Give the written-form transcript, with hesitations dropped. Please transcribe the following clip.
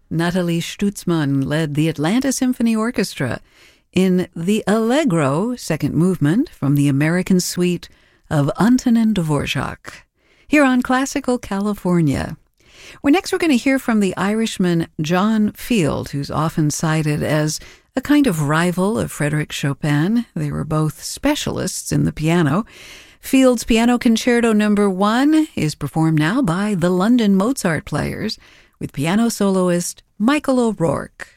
Nathalie Stutzmann led the Atlanta Symphony Orchestra in the Allegro second movement from the American Suite of Antonin Dvorak, here on Classical California. Next we're going to hear from the Irishman John Field, who's often cited as a kind of rival of Frédéric Chopin. They were both specialists in the piano. Field's Piano Concerto No. 1 is performed now by the London Mozart Players with piano soloist Michael O'Rourke.